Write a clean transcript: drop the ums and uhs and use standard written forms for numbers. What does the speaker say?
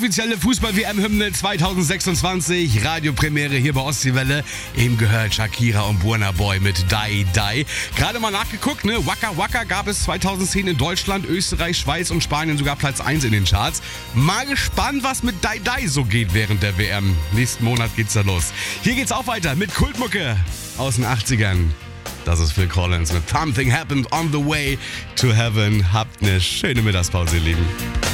Offizielle Fußball-WM-Hymne 2026, Radiopremiere hier bei Ostseewelle. Eben gehört Shakira und Burna Boy mit Die Die. Gerade mal nachgeguckt, ne? Waka Waka gab es 2010 in Deutschland, Österreich, Schweiz und Spanien sogar Platz 1 in den Charts. Mal gespannt, was mit Die Die so geht während der WM. Nächsten Monat geht's da los. Hier geht's auch weiter mit Kultmucke aus den 80ern. Das ist Phil Collins mit Something Happened on the Way to Heaven. Habt eine schöne Mittagspause, ihr Lieben.